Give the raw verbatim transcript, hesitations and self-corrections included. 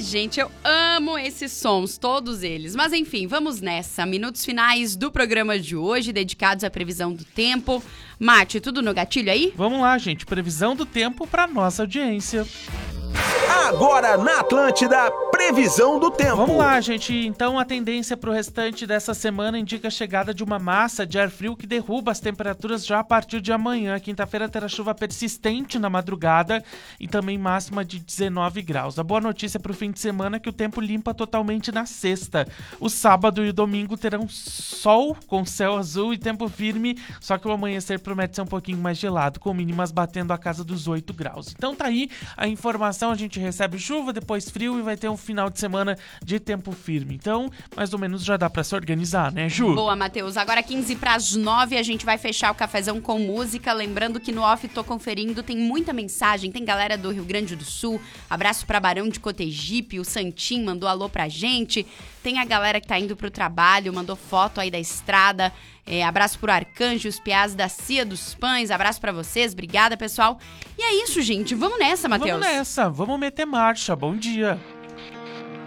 gente, eu amo esses sons, todos eles. Mas enfim, vamos nessa. Minutos finais do programa de hoje, dedicados à previsão do tempo. Mate, tudo no gatilho aí? Vamos lá, gente. Previsão do tempo para nossa audiência. Agora na Atlântida, previsão do tempo. Vamos lá, gente. Então a tendência para o restante dessa semana indica a chegada de uma massa de ar frio que derruba as temperaturas já a partir de amanhã. Quinta-feira terá chuva persistente na madrugada e também máxima de dezenove graus. A boa notícia para o fim de semana é que o tempo limpa totalmente na sexta. O sábado e o domingo terão sol com céu azul e tempo firme, só que o amanhecer promete ser um pouquinho mais gelado, com mínimas batendo a casa dos oito graus. Então tá aí a informação, a gente recebe chuva, depois frio e vai ter um final de semana de tempo firme. Então, mais ou menos já dá pra se organizar, né, Ju? Boa, Matheus. Agora quinze para as nove, a gente vai fechar o cafezão com música. Lembrando que no off tô conferindo, tem muita mensagem. Tem galera do Rio Grande do Sul. Abraço pra Barão de Cotegipe. O Santim mandou alô pra gente. Tem a galera que tá indo pro trabalho, mandou foto aí da estrada. É, abraço pro Arcanjo, os piás da Cia dos Pães. Abraço pra vocês. Obrigada, pessoal. E é isso, gente. Vamos nessa, Matheus. Vamos nessa. Vamos meter marcha. Bom dia.